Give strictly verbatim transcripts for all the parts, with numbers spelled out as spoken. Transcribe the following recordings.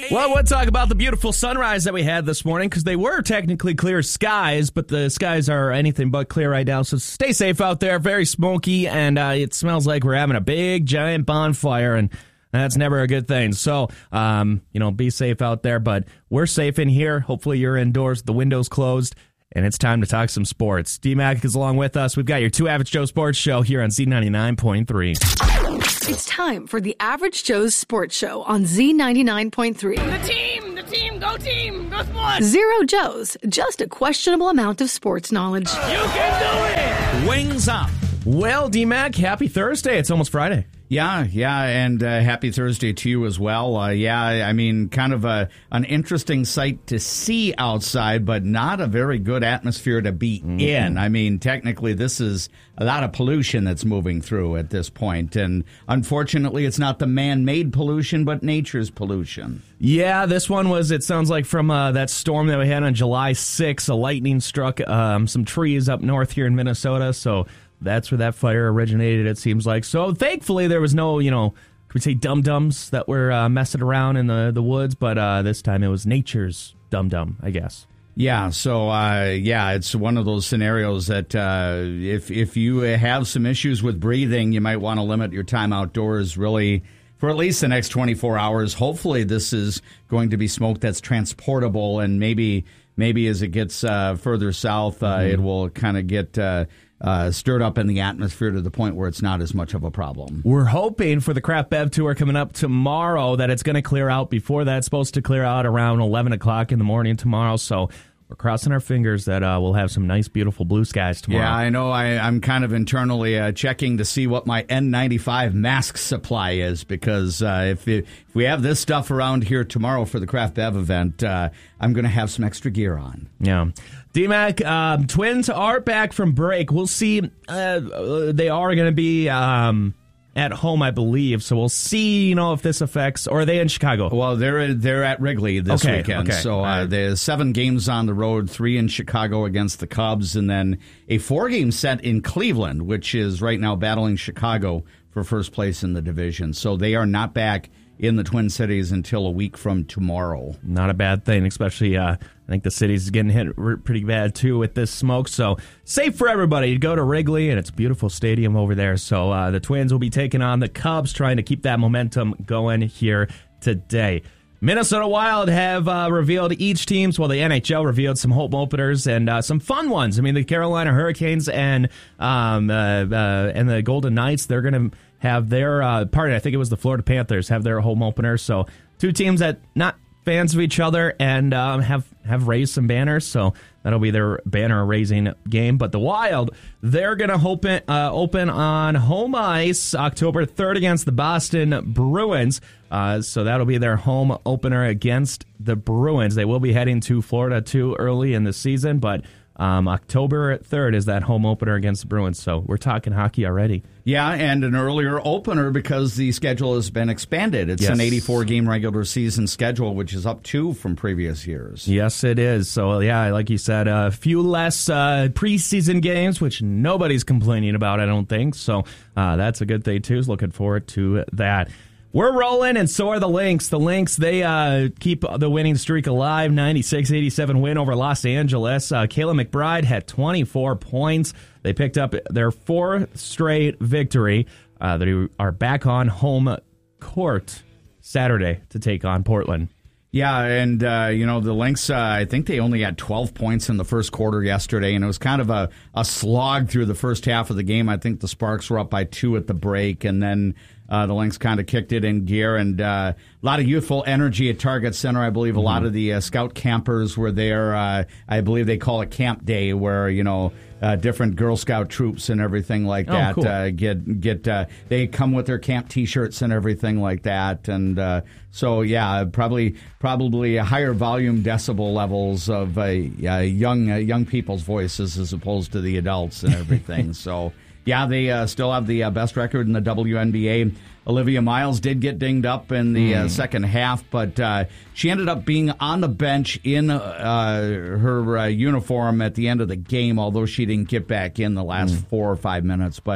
Well, we'll talk about the beautiful sunrise that we had this morning because they were technically clear skies, but the skies are anything but clear right now. So stay safe out there. Very smoky, and uh, it smells like we're having a big, giant bonfire, and that's never a good thing. So, um, you know, be safe out there, but we're safe in here. Hopefully you're indoors, the window's closed, and it's time to talk some sports. D-Mac is along with us. We've got your two Average Joe Sports Show here on Z ninety-nine point three. It's time for the Average Joe's Sports Show on Z ninety-nine point three. The team, the team, go team, go sports. Zero Joe's, just a questionable amount of sports knowledge. You can do it. Wings up. Well, D-Mac, happy Thursday. It's almost Friday. Yeah, yeah, and uh, happy Thursday to you as well. Uh, yeah, I mean, kind of a an interesting sight to see outside, but not a very good atmosphere to be mm-hmm. in. I mean, technically, this is a lot of pollution that's moving through at this point, and unfortunately, it's not the man-made pollution, but nature's pollution. Yeah, this one was, it sounds like, from uh, that storm that we had on July sixth. A lightning struck um, some trees up north here in Minnesota, so that's where that fire originated, it seems like. So thankfully there was no, you know, could we say dum-dums that were uh, messing around in the, the woods, but uh, this time it was nature's dum-dum, I guess. Yeah, so, uh, yeah, it's one of those scenarios that uh, if, if you have some issues with breathing, you might want to limit your time outdoors really for at least the next twenty-four hours. Hopefully this is going to be smoke that's transportable, and maybe maybe as it gets uh, further south, uh, mm-hmm. it will kind of get Uh, Uh, stirred up in the atmosphere to the point where it's not as much of a problem. We're hoping for the Craft Bev Tour coming up tomorrow that it's going to clear out before that. It's supposed to clear out around eleven o'clock in the morning tomorrow, so we're crossing our fingers that uh, we'll have some nice, beautiful blue skies tomorrow. Yeah, I know. I, I'm kind of internally uh, checking to see what my N ninety-five mask supply is, because uh, if, it, if we have this stuff around here tomorrow for the Craft Bev event, uh, I'm going to have some extra gear on. Yeah. D-Mac, um, Twins are back from break. We'll see. Uh, they are going to be um, at home, I believe. So we'll see, you know, if this affects. Or are they in Chicago? Well, they're they're at Wrigley this okay, weekend. Okay. So uh, there's seven games on the road, three in Chicago against the Cubs, and then a four-game set in Cleveland, which is right now battling Chicago for first place in the division. So they are not back in the Twin Cities until a week from tomorrow. Not a bad thing, especially uh, I think the city's getting hit pretty bad, too, with this smoke. So safe for everybody to go to Wrigley, and it's a beautiful stadium over there. So uh, the Twins will be taking on the Cubs, trying to keep that momentum going here today. Minnesota Wild have uh, revealed each team's, well, the N H L revealed some home openers and uh, some fun ones. I mean, the Carolina Hurricanes and um, uh, uh, and the Golden Knights, they're going to have their, uh, pardon, I think it was the Florida Panthers, have their home opener. So two teams that not fans of each other and um, have, have raised some banners. So that'll be their banner-raising game. But the Wild, they're going to open, uh, open on home ice October third against the Boston Bruins. Uh, so that'll be their home opener against the Bruins. They will be heading to Florida, too, early in the season. But um, October third is that home opener against the Bruins. So we're talking hockey already. Yeah, and an earlier opener because the schedule has been expanded. It's yes. an eighty-four game regular season schedule, which is up two from previous years. Yes, it is. So, yeah, like you said, a few less uh, preseason games, which nobody's complaining about, I don't think. So uh, that's a good thing, too. Looking forward to that. We're rolling, and so are the Lynx. The Lynx, they uh, keep the winning streak alive, ninety-six eighty-seven win over Los Angeles. Uh, Kayla McBride had twenty-four points. They picked up their fourth straight victory. Uh, they are back on home court Saturday to take on Portland. Yeah, and, uh, you know, the Lynx, uh, I think they only had twelve points in the first quarter yesterday, and it was kind of a, a slog through the first half of the game. I think the Sparks were up by two at the break, and then uh, the Lynx kind of kicked it in gear, and uh, a lot of youthful energy at Target Center. I believe a mm-hmm. lot of the uh, scout campers were there. Uh, I believe they call it Camp Day, where, you know, Uh, different Girl Scout troops and everything like oh, that cool. uh, get get uh, they come with their camp T-shirts and everything like that, and uh, so yeah, probably probably higher volume decibel levels of uh, uh, young uh, young people's voices as opposed to the adults and everything. So yeah, they uh, still have the uh, best record in the W N B A. Olivia Miles did get dinged up in the uh, second half, but uh, she ended up being on the bench in uh, her uh, uniform at the end of the game, although she didn't get back in the last mm. four or five minutes. But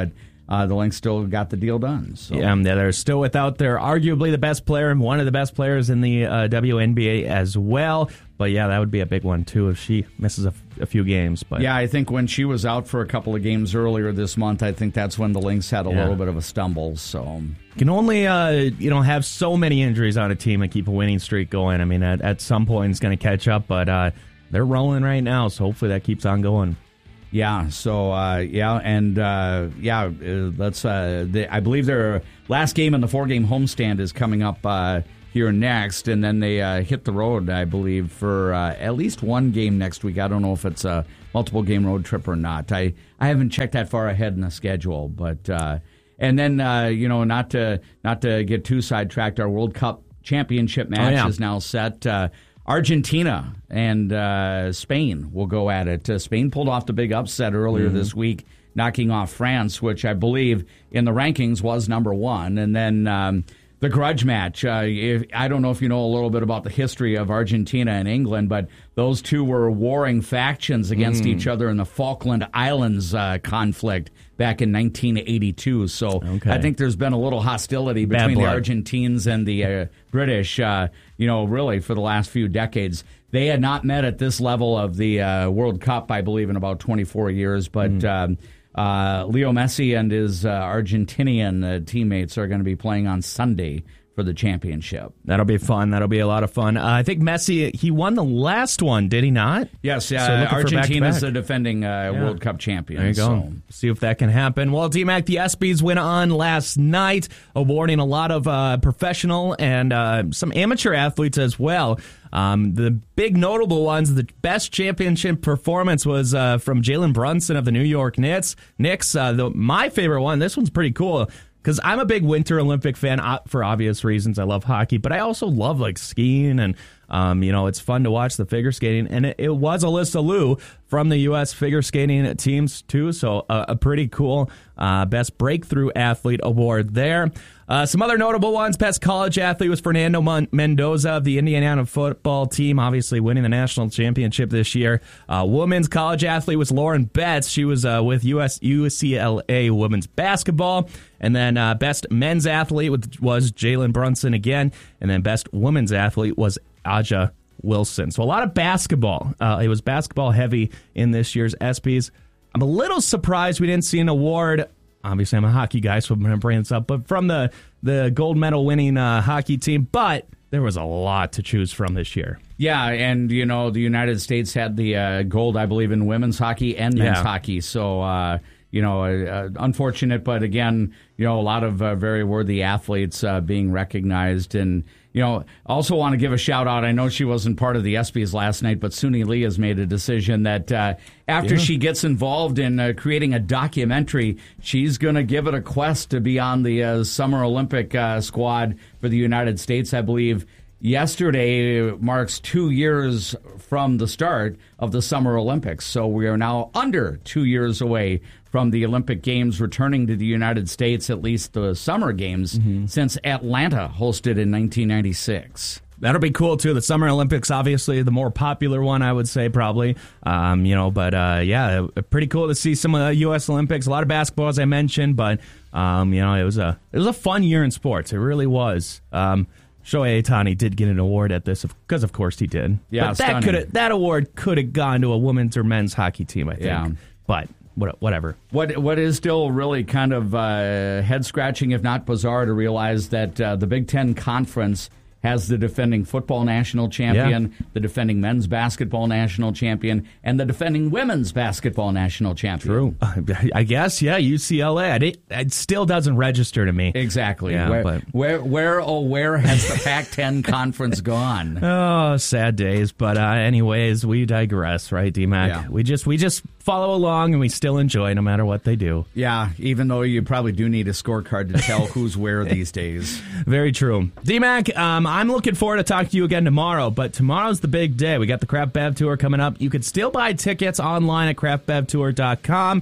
uh, the Lynx still got the deal done. So. Yeah, they're still without their arguably the best player and one of the best players in the uh, W N B A as well. But yeah, that would be a big one too if she misses a, f- a few games. But yeah, I think when she was out for a couple of games earlier this month, I think that's when the Lynx had a yeah. little bit of a stumble. So can only uh, you know have so many injuries on a team and keep a winning streak going. I mean, at, at some point it's going to catch up, but uh, they're rolling right now, so hopefully that keeps on going. Yeah. So uh, yeah, and uh, yeah, uh, let's. Uh, the, I believe their last game in the four-game homestand is coming up Uh, here next, and then they uh, hit the road, I believe, for uh, at least one game next week. I don't know if it's a multiple game road trip or not. I, I haven't checked that far ahead in the schedule, but uh, and then uh, you know not to not to get too sidetracked. Our World Cup championship match oh, yeah. is now set. Uh, Argentina and uh, Spain will go at it. Uh, Spain pulled off the big upset earlier mm-hmm. this week, knocking off France, which I believe in the rankings was number one, and then. Um, The grudge match. Uh, if, I don't know if you know a little bit about the history of Argentina and England, but those two were warring factions against mm. each other in the Falkland Islands uh, conflict back in nineteen eighty-two. So okay. I think there's been a little hostility Bad between blood. the Argentines and the uh, British, uh, you know, really for the last few decades. They had not met at this level of the uh, World Cup, I believe, in about twenty-four years, but... Mm. Um, Uh, Leo Messi and his uh, Argentinian uh, teammates are going to be playing on Sunday for the championship. That'll be fun. That'll be a lot of fun. Uh, I think Messi, he won the last one, did he not? Yes, uh, so Argentina is the defending uh, yeah. World Cup champion. There you go. So. See if that can happen. Well, D-Mac, the ESPYs went on last night, awarding a lot of uh, professional and uh, some amateur athletes as well. Um, the big notable ones, the best championship performance was uh, from Jalen Brunson of the New York Knicks. Knicks, uh, the, my favorite one, this one's pretty cool. Because I'm a big Winter Olympic fan uh, for obvious reasons. I love hockey, but I also love like skiing, and um, you know it's fun to watch the figure skating. And it, it was Alyssa Liu from the U S figure skating teams too, so uh, a pretty cool uh, best breakthrough athlete award there. Uh, some other notable ones: best college athlete was Fernando Mon- Mendoza of the Indiana football team, obviously winning the national championship this year. Uh, women's college athlete was Lauren Betts. She was uh, with U S U C L A women's basketball. And then uh, best men's athlete was Jalen Brunson again. And then best women's athlete was Aja Wilson. So a lot of basketball. Uh, it was basketball heavy in this year's ESPYs. I'm a little surprised we didn't see an award. Obviously, I'm a hockey guy, so I'm going to bring this up. But from the, the gold medal winning uh, hockey team. But there was a lot to choose from this year. Yeah, and, you know, the United States had the uh, gold, I believe, in women's hockey and men's yeah. hockey. So, uh, you know, uh, unfortunate, but again, you know, a lot of uh, very worthy athletes uh, being recognized. And, you know, also want to give a shout out. I know she wasn't part of the ESPYs last night, but Suni Lee has made a decision that uh, after yeah. she gets involved in uh, creating a documentary, she's going to give it a quest to be on the uh, Summer Olympic uh, squad for the United States, I believe. Yesterday marks two years from the start of the Summer Olympics, so we are now under two years away from the Olympic Games returning to the United States, at least the Summer Games, mm-hmm. since Atlanta hosted in nineteen ninety-six. That'll be cool, too. The Summer Olympics, obviously, the more popular one, I would say, probably. Um, you know, but, uh, yeah, pretty cool to see some of the U S Olympics. A lot of basketball, as I mentioned, but, um, you know, it was a it was a fun year in sports. It really was. Um Shohei Ohtani did get an award at this, because of course he did. Yeah, but that could that award could have gone to a women's or men's hockey team, I think. Yeah. But whatever. What what is still really kind of uh, head scratching, if not bizarre, to realize that uh, the Big Ten Conference has the defending football national champion, yeah. the defending men's basketball national champion, and the defending women's basketball national champion. True. I guess, yeah, U C L A. It, it still doesn't register to me. Exactly. Yeah, where, but. where, where, oh, where has the Pac ten conference gone? Oh, sad days. But uh, anyways, we digress, right, D-Mac? Yeah. We just we just follow along, and we still enjoy no matter what they do. Yeah, even though you probably do need a scorecard to tell who's where these days. Very true. D-Mac, um, I'm looking forward to talking to you again tomorrow, but tomorrow's the big day. We got the Craft Bev Tour coming up. You could still buy tickets online at craft bev tour dot com,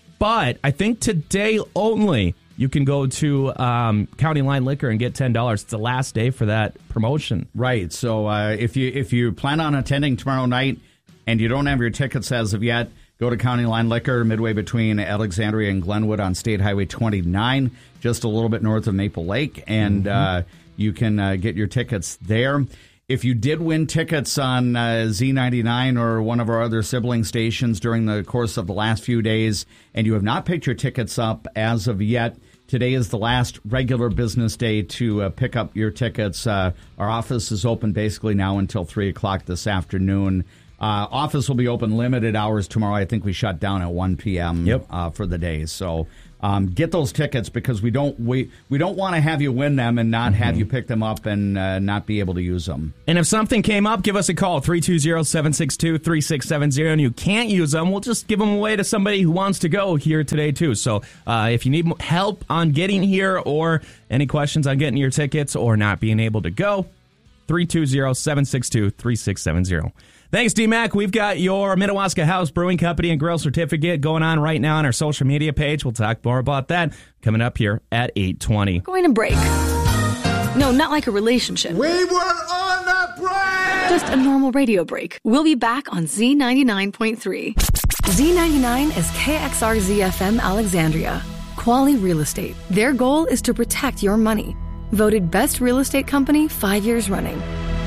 but I think today only you can go to um, County Line Liquor and get ten dollars. It's the last day for that promotion. Right, so uh, if you if you plan on attending tomorrow night and you don't have your tickets as of yet, Go to County Line Liquor, midway between Alexandria and Glenwood on State Highway twenty-nine, just a little bit north of Maple Lake, and mm-hmm. uh, you can uh, get your tickets there. If you did win tickets on uh, Z ninety-nine or one of our other sibling stations during the course of the last few days, and you have not picked your tickets up as of yet, today is the last regular business day to uh, pick up your tickets. Uh, our office is open basically now until three o'clock this afternoon. Uh, office will be open limited hours tomorrow. I think we shut down at one p.m. Yep. Uh, for the day. So um, get those tickets because we don't we, we don't want to have you win them and not mm-hmm. have you pick them up and uh, not be able to use them. And if something came up, give us a call, three two zero, seven six two, three six seven zero, and you can't use them, we'll just give them away to somebody who wants to go here today, too. So uh, if you need help on getting here or any questions on getting your tickets or not being able to go, three two zero, seven six two, three six seven zero. Thanks, D-Mac. We've got your Minnewaska House Brewing Company and Grill Certificate going on right now on our social media page. We'll talk more about that coming up here at eight twenty. Going to break. No, not like a relationship. We were on a break! Just a normal radio break. We'll be back on Z ninety-nine point three. Z ninety-nine is K X R Z F M Alexandria. Quality Real Estate. Their goal is to protect your money. Voted Best Real Estate Company five years running.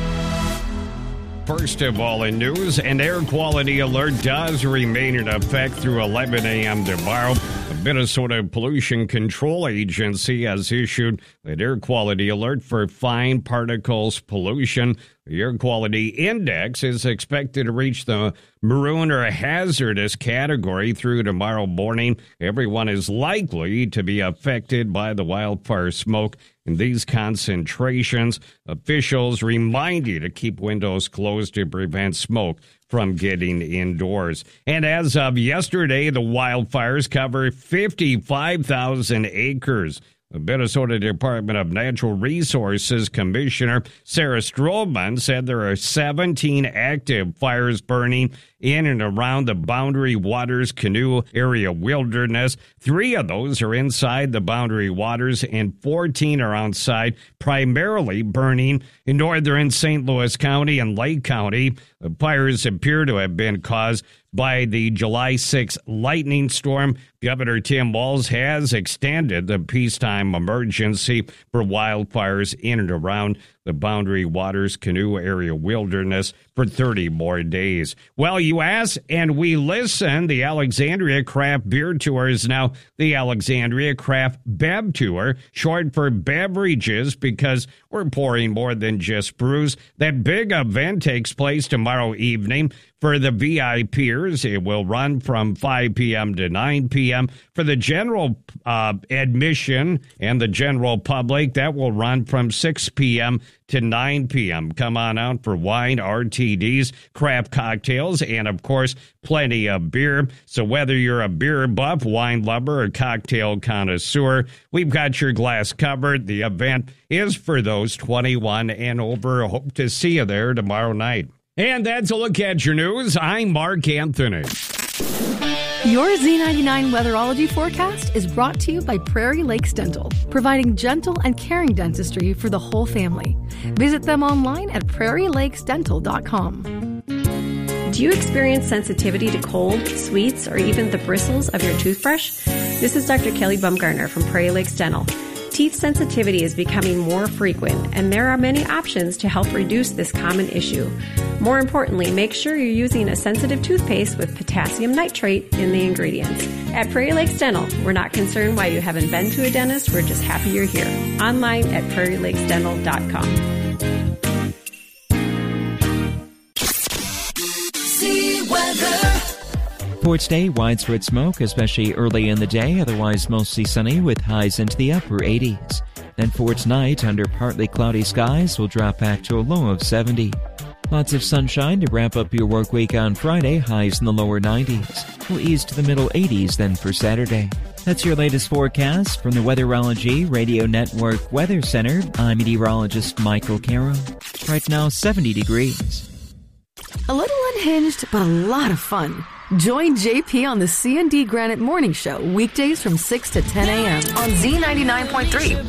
First of all, in news, an air quality alert does remain in effect through eleven a.m. tomorrow. The Minnesota Pollution Control Agency has issued an air quality alert for fine particles pollution. The air quality index is expected to reach the maroon or hazardous category through tomorrow morning. Everyone is likely to be affected by the wildfire smoke in these concentrations. Officials remind you to keep windows closed to prevent smoke from getting indoors. And as of yesterday, the wildfires cover fifty-five thousand acres. The Minnesota Department of Natural Resources Commissioner Sarah Stroman said there are seventeen active fires burning in and around the Boundary Waters Canoe Area Wilderness. Three of those are inside the Boundary Waters and fourteen are outside, primarily burning in northern Saint Louis County and Lake County. The fires appear to have been caused by the July sixth lightning storm. Governor Tim Walz has extended the peacetime emergency for wildfires in and around the Boundary Waters Canoe Area Wilderness for thirty more days. Well, you ask and we listen. The Alexandria Craft Beer Tour is now the Alexandria Craft Bev Tour, short for beverages, because we're pouring more than just brews. That big event takes place tomorrow evening. For the V I Pers, it will run from five p.m. to nine p.m. For the general uh, admission and the general public, that will run from six p.m. to nine p.m. Come on out for wine, R T Ds, craft cocktails, and, of course, plenty of beer. So whether you're a beer buff, wine lover, or cocktail connoisseur, we've got your glass covered. The event is for those twenty-one and over. Hope to see you there tomorrow night. And that's a look at your news. I'm Mark Anthony. Your Z ninety-nine weatherology forecast is brought to you by Prairie Lakes Dental, providing gentle and caring dentistry for the whole family. Visit them online at prairie lakes dental dot com. Do you experience sensitivity to cold, sweets, or even the bristles of your toothbrush? This is Doctor Kelly Bumgarner from Prairie Lakes Dental. Teeth sensitivity is becoming more frequent, and there are many options to help reduce this common issue. More importantly, make sure you're using a sensitive toothpaste with potassium nitrate in the ingredients. At Prairie Lakes Dental, we're not concerned why you haven't been to a dentist. We're just happy you're here. Online at prairie lakes dental dot com. See weather. For today, widespread smoke, especially early in the day, otherwise mostly sunny with highs into the upper eighties. Then for tonight, under partly cloudy skies, we'll drop back to a low of seventy. Lots of sunshine to wrap up your work week on Friday, highs in the lower nineties. We'll ease to the middle eighties then for Saturday. That's your latest forecast from the Weatherology Radio Network Weather Center. I'm meteorologist Michael Caro. Right now, seventy degrees. A little unhinged, but a lot of fun. Join J P on the C and D Granite Morning Show weekdays from six to ten a.m. on Z ninety-nine point three.